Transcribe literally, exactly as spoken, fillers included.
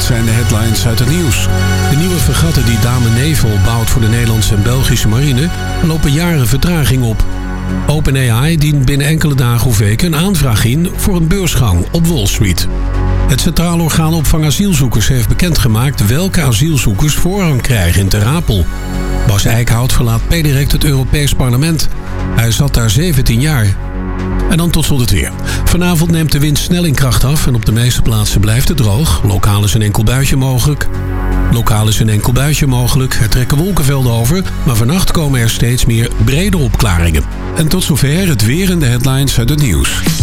zijn de headlines uit het nieuws. De nieuwe fregatten die Dame Naval bouwt voor de Nederlandse en Belgische marine lopen jaren vertraging op. OpenAI dient binnen enkele dagen of weken een aanvraag in voor een beursgang op Wall Street. Het Centraal Orgaan Opvang Asielzoekers heeft bekendgemaakt welke asielzoekers voorrang krijgen in Ter Apel. Bas Eickhout verlaat per direct het Europees Parlement. Hij zat daar zeventien jaar. En dan tot slot het weer. Vanavond neemt de wind snel in kracht af en op de meeste plaatsen blijft het droog. Lokaal is een enkel buitje mogelijk. Lokaal is een enkel buitje mogelijk. Er trekken wolkenvelden over, maar vannacht komen er steeds meer brede opklaringen. En tot zover het weer en de headlines uit het nieuws.